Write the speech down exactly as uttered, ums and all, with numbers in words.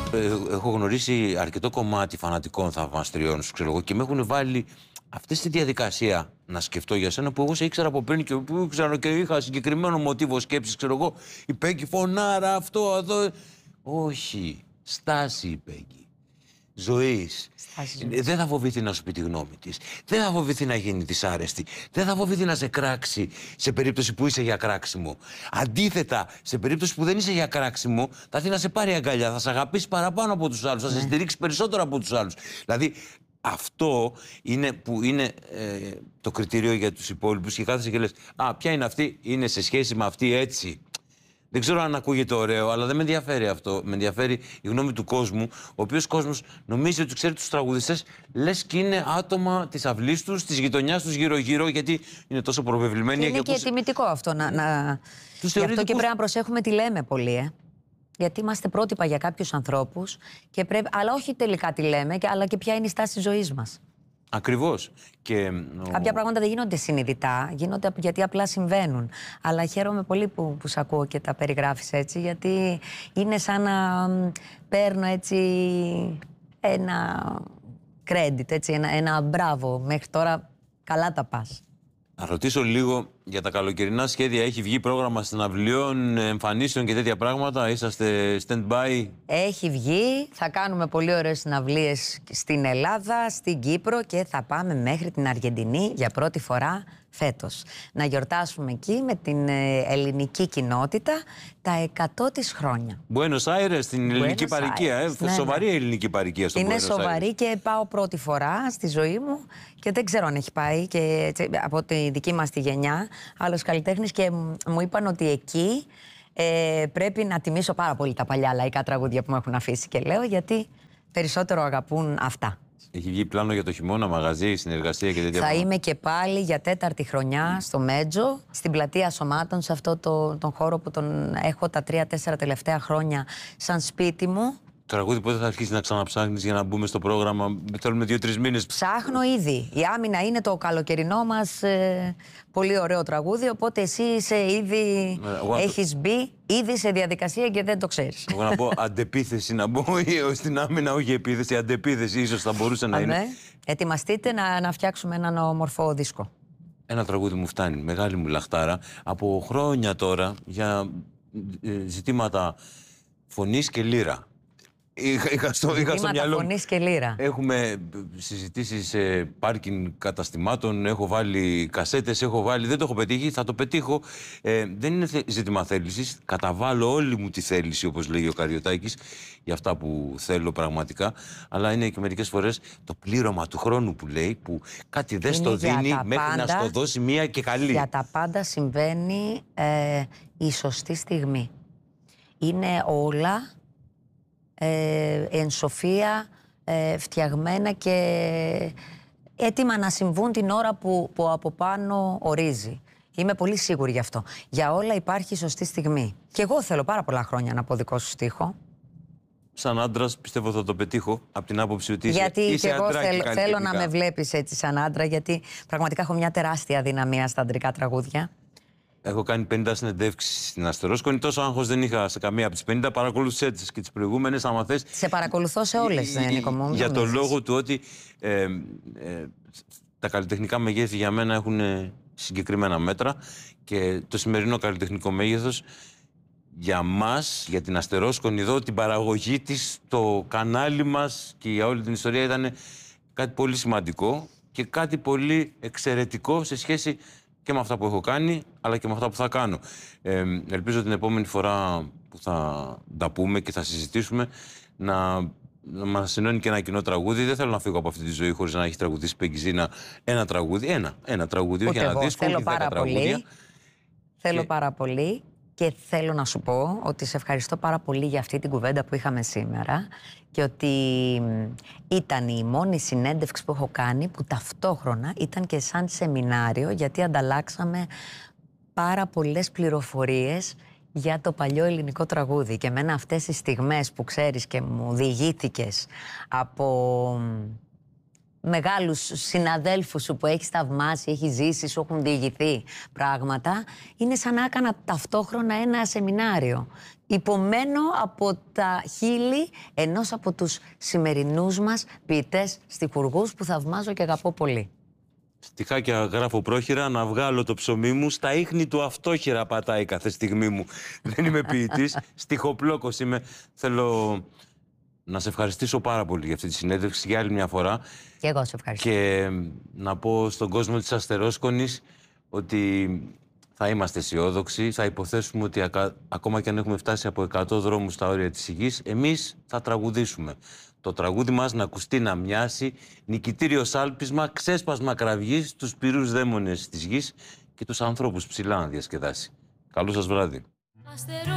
Έχω γνωρίσει αρκετό κομμάτι φανατικών θαυμαστριών σου, ξέρω εγώ, και με έχουν βάλει αυτή τη διαδικασία να σκεφτώ για σένα που εγώ σε ήξερα από πριν και που ήξερα και είχα συγκεκριμένο μοτίβο σκέψης, ξέρω εγώ. Η Πέγκη φωνάρα, αυτό, εδώ. Όχι. Στάση η Πέγκη. Ζωής. Δεν θα φοβηθεί να σου πει τη γνώμη της. Δεν θα φοβηθεί να γίνει δυσάρεστη. Δεν θα φοβηθεί να σε κράξει σε περίπτωση που είσαι για κράξιμο. Αντίθετα, σε περίπτωση που δεν είσαι για κράξιμο, θα έρθει να σε πάρει αγκαλιά, θα σε αγαπήσει παραπάνω από τους άλλους, θα σε στηρίξει περισσότερο από τους άλλους. Δηλαδή, αυτό είναι που είναι ε, το κριτήριο για τους υπόλοιπους και κάθεσαι και λες, α, ποια είναι αυτή, είναι σε σχέση με αυτή έτσι. Δεν ξέρω αν ακούγεται ωραίο, αλλά δεν με ενδιαφέρει αυτό. Με ενδιαφέρει η γνώμη του κόσμου, ο οποίος κόσμος νομίζει ότι ξέρει τους τραγουδιστές, λες και είναι άτομα της αυλής τους, της γειτονιάς τους γύρω-γύρω, γιατί είναι τόσο προβεβλημένοι. Και είναι και, και τιμητικό αυτό. Να, να... Γι' αυτό και πρέπει να προσέχουμε τι λέμε πολύ, ε. Γιατί είμαστε πρότυπα για κάποιους ανθρώπους, και πρέπει... αλλά όχι τελικά τι λέμε, αλλά και ποια είναι η στάση της ζωής μας. Ακριβώς. Και... Κάποια πράγματα δεν γίνονται συνειδητά, γίνονται γιατί απλά συμβαίνουν. Αλλά χαίρομαι πολύ που, που σ' ακούω και τα περιγράφεις έτσι, γιατί είναι σαν να παίρνω έτσι ένα credit, έτσι, ένα, ένα μπράβο. Μέχρι τώρα καλά τα πας. Να ρωτήσω λίγο για τα καλοκαιρινά σχέδια. Έχει βγει πρόγραμμα συναυλιών, εμφανίσεων και τέτοια πράγματα? Είσαστε stand-by? Έχει βγει. Θα κάνουμε πολύ ωραίες συναυλίες στην Ελλάδα, στην Κύπρο και θα πάμε μέχρι την Αργεντινή για πρώτη φορά φέτος. Να γιορτάσουμε εκεί με την ελληνική κοινότητα τα εκατό της χρόνια. Buenos Aires, στην ελληνική Buenos παροικία. Ε, ναι, σοβαρή ναι. ελληνική παροικία στο Buenos Aires. Είναι σοβαρή και πάω πρώτη φορά στη ζωή μου και δεν ξέρω αν έχει πάει και από τη δική μας τη γενιά άλλος καλλιτέχνης, και μου είπαν ότι εκεί ε, πρέπει να τιμήσω πάρα πολύ τα παλιά λαϊκά τραγούδια που μου έχουν αφήσει, και λέω γιατί περισσότερο αγαπούν αυτά. Έχει βγει πλάνο για το χειμώνα, μαγαζί, συνεργασία και τέτοια? Θα πράγματα. είμαι και πάλι για τέταρτη χρονιά στο Μέτζο, στην πλατεία Σωμάτων, σε αυτό το, τον χώρο που τον έχω τα τρία-τέσσερα τελευταία χρόνια σαν σπίτι μου. Το τραγούδι πότε θα αρχίσει να ξαναψάχνεις για να μπούμε στο πρόγραμμα? Θέλουμε δύο-τρεις μήνες. Ψάχνω ήδη. Η Άμυνα είναι το καλοκαιρινό μας ε, πολύ ωραίο τραγούδι, οπότε εσύ είσαι ήδη, ε, έχεις μπει ήδη σε διαδικασία και δεν το ξέρεις. Εγώ να πω αντεπίθεση, να μπω στην Άμυνα, όχι επίθεση, αντεπίθεση ίσως θα μπορούσε να είναι. Ετοιμαστείτε να, να φτιάξουμε έναν ομορφό δίσκο. Ένα τραγούδι μου φτάνει, μεγάλη μου λαχτάρα, από χρόνια τώρα, για ε, ζητήματα φωνής και λύρα. Είχα, είχα, στο, είχα στο μυαλό. Φωνής και λύρα. Έχουμε συζητήσεις σε πάρκινγκ καταστημάτων, έχω βάλει κασέτες, έχω βάλει, δεν το έχω πετύχει, θα το πετύχω. Ε, δεν είναι ζήτημα θέλησης, καταβάλω όλη μου τη θέληση, όπως λέγει ο Καριωτάκης, για αυτά που θέλω πραγματικά, αλλά είναι και μερικές φορές το πλήρωμα του χρόνου που λέει, που κάτι δεν στο δίνει μέχρι πάντα, να στο δώσει μία και καλή. Για τα πάντα συμβαίνει ε, η σωστή στιγμή. Είναι όλα Ε, εν σοφία ε, φτιαγμένα και έτοιμα να συμβούν την ώρα που, που από πάνω ορίζει. Είμαι πολύ σίγουρη γι' αυτό. Για όλα υπάρχει σωστή στιγμή. Και εγώ θέλω πάρα πολλά χρόνια να πω δικό σου στίχο. Σαν άντρας πιστεύω θα το πετύχω, από την άποψη ότι είσαι, γιατί είσαι και εγώ αντράκι, θέλ, θέλω να με βλέπεις έτσι σαν άντρα, γιατί πραγματικά έχω μια τεράστια δυναμία στα αντρικά τραγούδια. Έχω κάνει πενήντα συνεντεύξεις στην Αστερόσκονη. Τόσο άγχος δεν είχα σε καμία από τις πενήντα. Παρακολούθησέ τις και τις προηγούμενες, άμα θες. Σε παρακολουθώ σε όλες, ε, Νίκο μου. Για το λόγο του ότι ε, ε, τα καλλιτεχνικά μεγέθη για μένα έχουν συγκεκριμένα μέτρα και το σημερινό καλλιτεχνικό μέγεθος για μας, για την Αστερόσκονη εδώ, την παραγωγή της, το κανάλι μας και για όλη την ιστορία ήταν κάτι πολύ σημαντικό και κάτι πολύ εξαιρετικό σε σχέση και με αυτά που έχω κάνει, αλλά και με αυτά που θα κάνω. Ε, ελπίζω την επόμενη φορά που θα τα πούμε και θα συζητήσουμε να, να μας ενώνει και ένα κοινό τραγούδι. Δεν θέλω να φύγω από αυτή τη ζωή χωρίς να έχει τραγουδήσει Πεγκιζίνα ένα τραγούδι. Ένα, ένα τραγούδι, όχι ένα δίσκο, θέλω όχι πάρα δέκα πολύ. τραγούδια. Θέλω και... πάρα πολύ. Και θέλω να σου πω ότι σε ευχαριστώ πάρα πολύ για αυτή την κουβέντα που είχαμε σήμερα και ότι ήταν η μόνη συνέντευξη που έχω κάνει που ταυτόχρονα ήταν και σαν σεμινάριο, γιατί ανταλλάξαμε πάρα πολλές πληροφορίες για το παλιό ελληνικό τραγούδι. Και εμένα αυτές οι στιγμές που ξέρεις και μου διηγήθηκες από μεγάλους συναδέλφους σου που έχεις θαυμάσει, έχεις ζήσει, σου έχουν διηγηθεί πράγματα, είναι σαν να έκανα ταυτόχρονα ένα σεμινάριο. Υπομένω από τα χείλη ενός από τους σημερινούς μας ποιητές στιχουργούς που θαυμάζω και αγαπώ πολύ. Στιχάκια γράφω πρόχειρα, να βγάλω το ψωμί μου, στα ίχνη του αυτόχειρα πατάει κάθε στιγμή μου. Δεν είμαι ποιητής, στιχοπλόκος είμαι. Θέλω να σε ευχαριστήσω πάρα πολύ για αυτή τη συνέντευξη για άλλη μια φορά. Και εγώ σε ευχαριστώ. Και να πω στον κόσμο της Αστερόσκονης ότι θα είμαστε αισιόδοξοι, θα υποθέσουμε ότι ακα... ακόμα και αν έχουμε φτάσει από εκατό δρόμους στα όρια της γης, εμείς θα τραγουδήσουμε. Το τραγούδι μας να ακουστεί, να μοιάσει, νικητήριο σάλπισμα, ξέσπασμα κραυγής, τους πυρούς δαίμονες της γης και τους ανθρώπους ψηλά να διασκεδάσει. Καλό σας βράδυ.